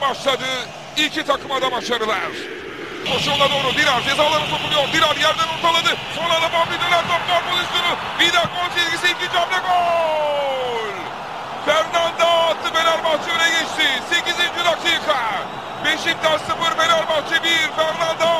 başladı. İki takıma da başarılar. Koşuğuna doğru Dirar cezalarına sokuluyor. Dirar yerden ortaladı. Son anda Fabri döner top var pozisyonu. Vida gol çizgisi, ikinci hamle gol. Fernando attı, Fenerbahçe öne geçti. 8. dakika. Beşiktaş 0, Fenerbahçe 1. Fernando.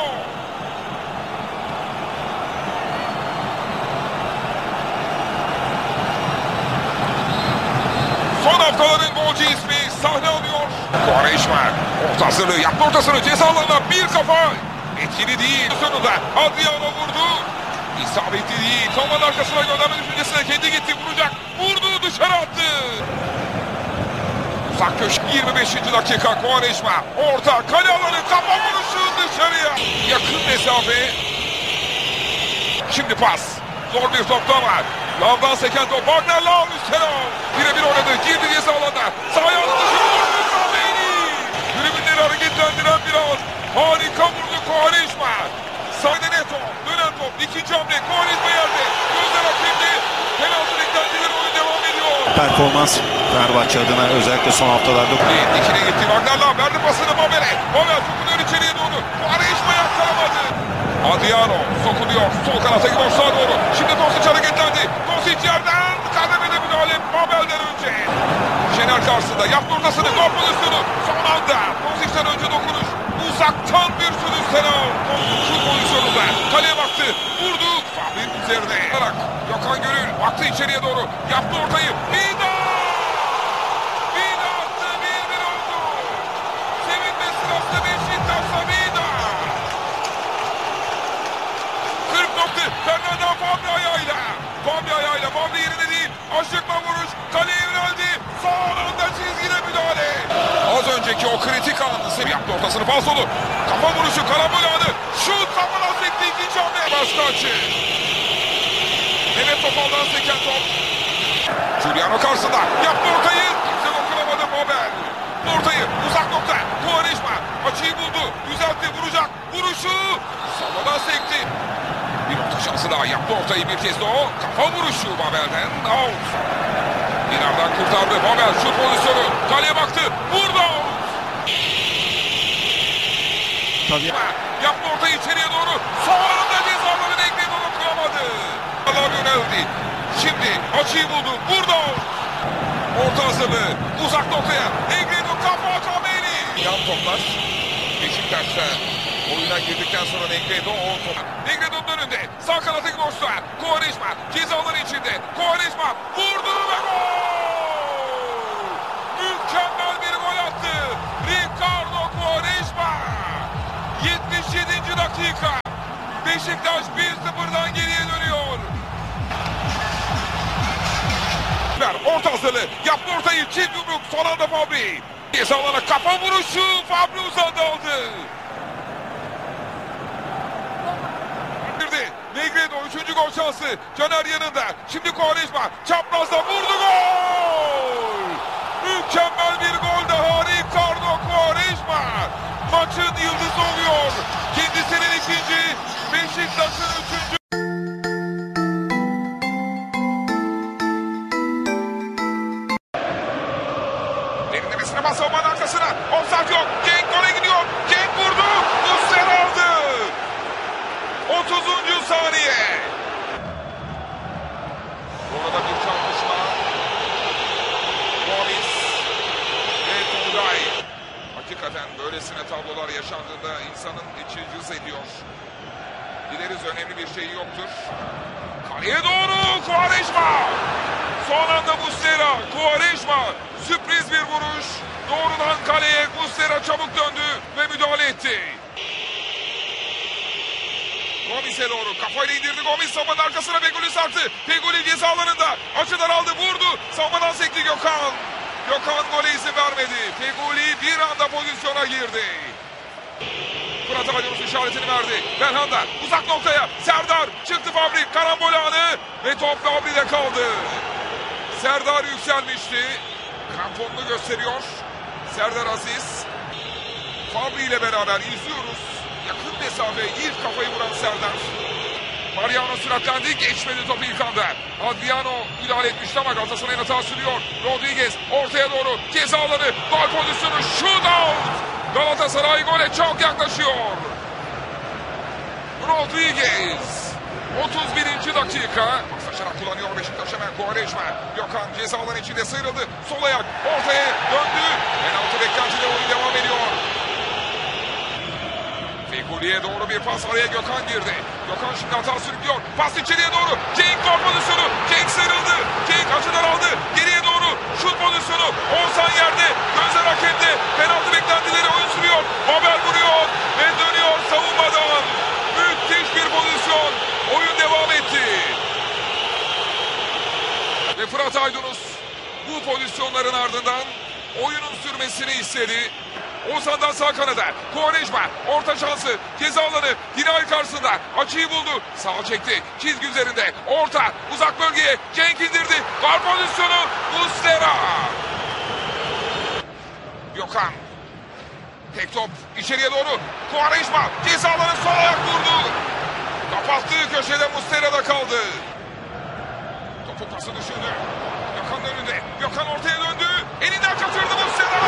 Son haftaların golcü ismi sahne alıyor. Quaresma orta hazırlığı yaptı, ortasını ceza alanına bir kafa. Etkili değil. Sonunda Adriano vurdu. İsabetli değil. Savunmanın arkasına gönderme düşüncesine kendi gitti, vuracak. Vurdu, dışarı attı. Uzak köşk 25. dakika. Quaresma orta kale alanı, kafa vuruşu dışarıya. Yakın mesafe. Şimdi pas. Zor bir top daha var. Lavdan seken top. Wagner Lav üstüne. Birebir oynadı. Girdi ceza alanda. Sahaya attı. Tribünleri hareketlendiren bir an. Harika vurdu Quaresma. Sahne net top. Dönen top. İkinci hamle. Quaresma yerde. Gözler hakimdi. Penaltı beklentileri, oyun devam ediyor. Performans Fenerbahçe adına özellikle son haftalarda. İkine gitti. Wagner Lav verdi pasını Babel'e. Babel sokuluyor içeriye doğru. Quaresma yakalamadı. Adriano sokuluyor. Sol kanata gidiyor, sağa doğru. Şimdi Tosic hareketlendi. Tosic yerden kademede müdahale Babel'den önce. Şener karşısında yaptı ortasını. Gol pozisyonu. Son anda Tosic'ten önce dokunuş. Uzaktan bir sürü Senal. Şut pozisyonunda. Kaleye baktı. Vurdu. Fahri'nin üzerine. Gökhan Gönül baktı içeriye doğru. Yaptı ortayı. Vida! Vida attı. 1-1 oldu. Sevinme sırası Beşiktaş'ta Vida. 40 nokta. Fernando Fabri ayağıyla. Fabri ayağıyla. Fabri yerine değil. Aşıkma vuruş. Kaleye yöneldi. Son anda çizgide müdahale. Az önceki o kritik anı yaptı ortasını, falsolu. Kafa vuruşu, karambol anı. Şut kafadan sekti, ikinci hamle. Baştaçı. Mehmet Topal'dan seken top. Giuliano karşısında. Yaptı ortayı. Kimse dokunamadı Babel. Ortayı uzak nokta. Quaresma açıyı buldu. Düzeltti, vuracak. Vuruşu. Savadan sekti. Bir orta şansı daha. Yaptı ortayı bir kez de o. Kafa vuruşu Babel'den. Out. Dinar'dan kurtardı. Babel şut pozisyonu. Kaleye baktı. Vurdu. Tabii. Yaptı ortayı içeriye doğru. Sonunda cezaların ekmeği dokunamadı. Allah yöneldi. Şimdi açıyı buldu. Vurdu. Orta hazırlığı. Uzak noktaya. Negredo kafa Cameli. Yan toplar. Beşiktaş'ta oyuna girdikten sonra Negredo o top. Negredo'nun önünde. Sağ kanatı boşluğa. Quaresma cezaları içinde. Quaresma vurdu ve gol. Mükemmel bir gol attı. Ricardo Quaresma. 77. dakika. Beşiktaş 1-0'dan geriye dönüyor. Orta hazırlığı. Yaptı ortayı. Çift yumruk. Son anda Fabri. Cezalara kafa vuruşu. Fabri uzadı aldı. Negredo 3. gol şansı. Caner yanında. Şimdi Quaresma çaprazda vurdu, gol. Mükemmel bir gol daha Ricardo Quaresma. Maçın yıldızı oluyor. Kendisinin ikinci, Beşiktaş'ın 3. Derinlemesine bas savunmanın arkasına. Offside yok. Cenk gole gidiyor. Cenk vurdu. Muslera aldı. 30. saniye. Orada bir çarpışma. Gomis ve Turgay. Hakikaten böylesine tablolar yaşandığında insanın içi cız ediyor. Dileriz önemli bir şey yoktur. Kaleye doğru Quaresma. Son anda Muslera. Quaresma. Sürpriz bir vuruş. Doğrudan kaleye. Muslera çabuk döndü ve müdahale etti. Gomis'e doğru kafayla indirdi. Gomis savunmanın arkasına Feguli sarktı. Feguli ceza alanında açıdan aldı, vurdu. Savunmadan sekti Gökhan. Gökhan gole izin vermedi. Feguli bir anda pozisyona girdi. Fırat Aydınus işaretini verdi. Belhanda uzak noktaya. Serdar çıktı, Fabri karambol anı ve top Fabri'de kaldı. Serdar yükselmişti. Kramponunu gösteriyor. Serdar Aziz. Fabri ile beraber izliyoruz. Yakın mesafe ilk kafayı vuran Serdar. Mariano süratlendi. Geçmedi topu ilk anda. Adriano müdahale etmişti ama Galatasaray'ın hata sürüyor. Rodriguez ortaya doğru. Ceza alanı. Gol pozisyonu. Shootout. Galatasaray gole çok yaklaşıyor. Rodriguez. 31. dakika. Paslaşarak kullanıyor Beşiktaş hemen. Quaresma. Gökhan ceza alanı içinde sıyrıldı. Sol ayak ortaya döndü. Penaltı beklentide oyun devam ediyor. Fegoli'ye doğru bir pas, araya Gökhan girdi. Gökhan şimdi hata sürüklüyor. Pas içeriye doğru. Cenk gol pozisyonu. Cenk sıyrıldı. Cenk açıdan aldı. Geriye doğru şut pozisyonu. Oğuzhan yerde. Gözler hakemde. Penaltı beklentileri oyun sürüyor. Babel vuruyor ve dönüyor savunmadan. Müthiş bir pozisyon. Oyun devam etti. Ve Fırat Aydınus bu pozisyonların ardından oyunun sürmesini istedi. Oğuzhan'dan sağ kanada. Quaresma orta şansı. Ceza alanı. Dinay karşısında. Açıyı buldu. Sağa çekti. Çizgi üzerinde. Orta. Uzak bölgeye. Cenk indirdi. Gol pozisyonu. Muslera. Gökhan. Tek top. içeriye doğru. Quaresma. Ceza alanı sol ayak vurdu. Kapattığı köşede Muslera'da kaldı. Topu pası düşündü. Gökhan'ın önünde. Gökhan ortaya döndü. Elinden kaçırdı Muslera.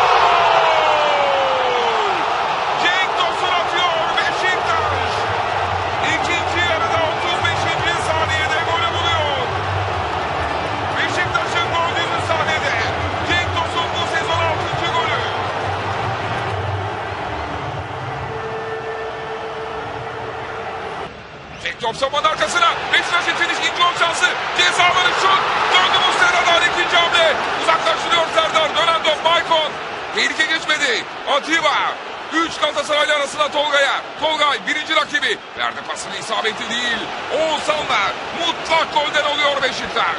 Top savunmanın arkasına. Beşiktaş için ikinci gol şansı. Ceza alanı şut. Döndü Muslera'dan ikinci hamle. Uzaklaştırıyor Serdar. Dönen top Maicon. Tehlike geçmedi. Atiba. 3 Galatasaraylı arasında Tolga'ya. Tolgay birinci rakibi. Verdi pasını, isabetli değil. Oğuzhan'la mutlak golden oluyor Beşiktaş.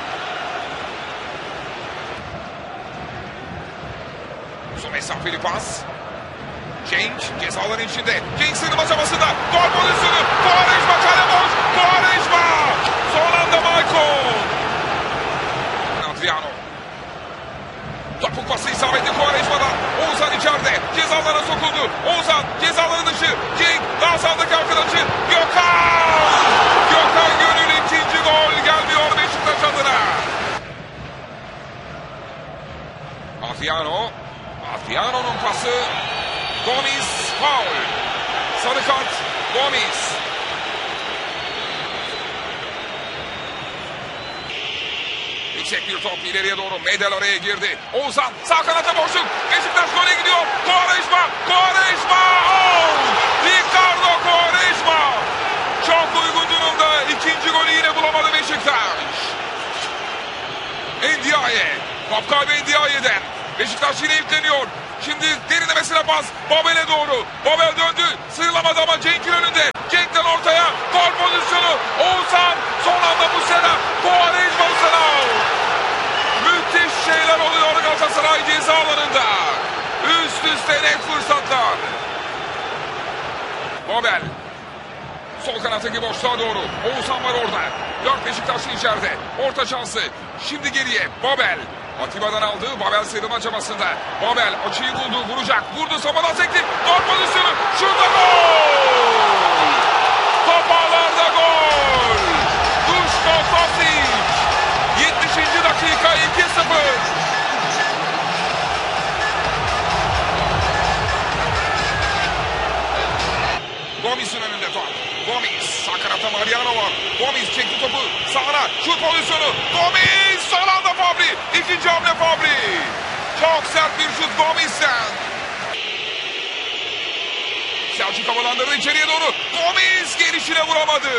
Uzun mesafeli pas. Cenk cezaların içinde. Cenk sığınma çabasında. Gol pozisyonu. Quaresma kale boş. Quaresma. Son anda Maicon. Adriano. Topuk pası isabetli Quaresma'dan. Oğuzhan içeride. Cezalara sokuldu. Oğuzhan cezaları dışı. Cenk daha sağdaki arkadaşı. Gökhan. Gökhan Gönül ikinci gol gelmiyor Beşiktaş adına. Adriano. Adriano'nun pası. Gomis foul. Sarı kart Gomis. Yüksek bir top ileriye doğru. Medel oraya girdi. Oğuzhan sağ kanata boşluk. Beşiktaş gole gidiyor. Quaresma. Quaresma. Out. Ricardo Quaresma. Çok uygun durumda. İkinci golü yine bulamadı Beşiktaş. Ndiaye. Top kaybı Ndiaye'den. Beşiktaş yine yükleniyor. Şimdi derinlemesine pas. Babel'e doğru. Babel döndü. Sıyrılamadı ama Cenk'in önünde. Cenk'ten ortaya. Gol pozisyonu. Oğuzhan. Son anda Muslera. Quaresma Muslera. Müthiş şeyler oluyor Galatasaray ceza alanında. Üst üste net fırsatlar. Babel. Sol kanattaki boşluğa doğru. Oğuzhan var orada. 4 Beşiktaşlı içeride. Orta şansı. Şimdi geriye. Babel. Atiba'dan aldığı Babel sıyrılma çabasında. Babel açıyı buldu. Vuracak. Vurdu. Savunmadan sekti. Gol pozisyonu. Şurada gol. Top ağlarda gol. Duško Tosić. 70. dakika 2-0. Gomis'in önünde top. Gomis. Sağ kanatta Mariano var. Gomis çekti topu. Sağına. Şut pozisyonu. Gomis. Son anda Fabri. İkinci hamle Fabri. Çok sert bir şut Gomis'ten. Selçuk havalandırdı içeriye doğru. Gomis gelişine vuramadı.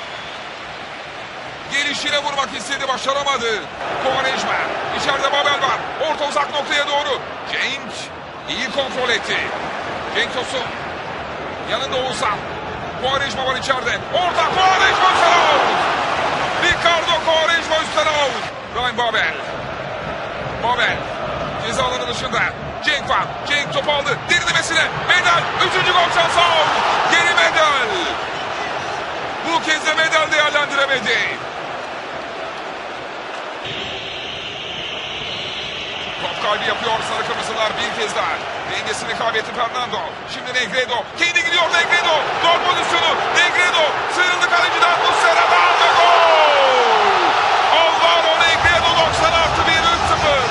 Gelişine vurmak istedi, başaramadı. Quaresma. İçeride Babel var. Orta uzak noktaya doğru. Cenk iyi kontrol etti. Cenk Tosun. Yanında Oğuzhan. Quaresma var içeride. Orta Quaresma üstten out. Ricardo Quaresma üstten out. Ryan Babel. Babel. Ceza alanı dışında. Cenk var. Cenk topu aldı. Derinlemesine. Medel. 3. gol şansı out. Geri Medel. Bu kez de Medel değerlendiremedi. Top kaybı yapıyor sarı kırmızılar bir kez daha. Dengesini kaybetti Fernando. Şimdi Negredo. Kendi gidiyor Negredo. Gol pozisyonu. Negredo. Sıyrıldı kaleciden. Muslera'dan ve gol. Alvaro Negredo 90+1 3-0.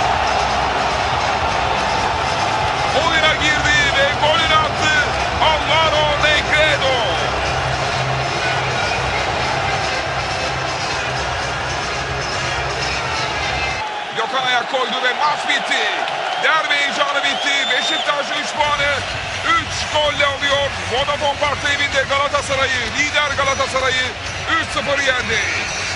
Oyuna girdi ve golünü attı. Alvaro Negredo. Gökhan ayak koydu ve maç bitti. Derbi heyecanı bitti. Beşiktaş 3 puanı 3 golle alıyor. Vodafone Park'ta evinde Galatasaray'ı, lider Galatasaray'ı 3-0 yendi.